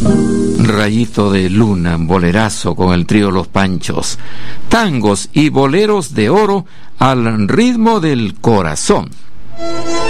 Rayito de luna, bolerazo con el trío Los Panchos, tangos y boleros de oro al ritmo del corazón.